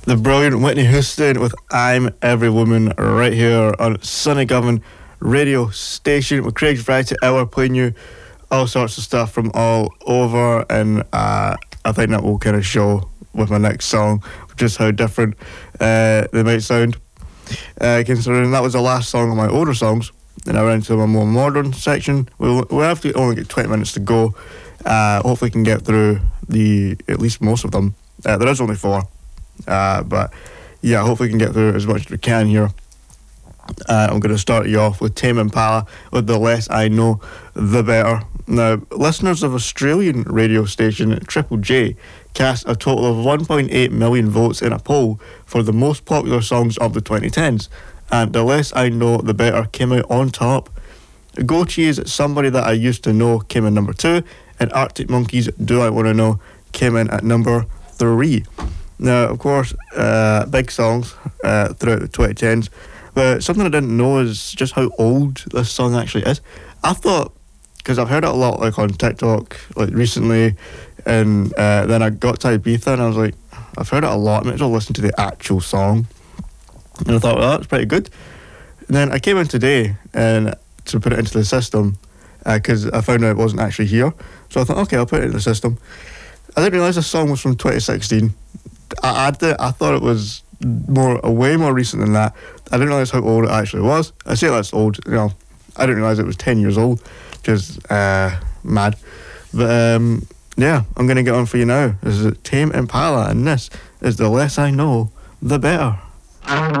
The brilliant Whitney Houston with I'm Every Woman right here on Sunny Govan radio station with Craig's Variety Hour, playing you all sorts of stuff from all over, and I think that will kind of show with my next song just how different they might sound, considering that was the last song of my older songs. Then I went to my more modern section. We'll have to only get 20 minutes to go. Hopefully can get through at least most of them. There is only 4. But yeah, hopefully we can get through as much as we can here. I'm going to start you off with Tame Impala with The Less I Know, The Better. Now, listeners of Australian radio station Triple J cast a total of 1.8 million votes in a poll for the most popular songs of the 2010s, and The Less I Know, The Better came out on top. Go Cheese, Somebody That I Used to Know came in number 2, and Arctic Monkeys, Do I Want to Know came in at number 3. Now, of course, big songs throughout the 2010s, but something I didn't know is just how old this song actually is. I thought, because I've heard it a lot like on TikTok like recently, and then I got to Ibiza and I was like, I've heard it a lot, I might as well listen to the actual song. And I thought, well, that's pretty good. And then I came in today and to put it into the system, because I found out it wasn't actually here. So I thought, okay, I'll put it in the system. I didn't realise this song was from 2016. I thought it was way more recent than that. I didn't realise how old it actually was. I say that's old, I didn't realise it was 10 years old, which is mad. But yeah, I'm going to get on for you now. This is Tame Impala, and this is The Less I Know, The Better.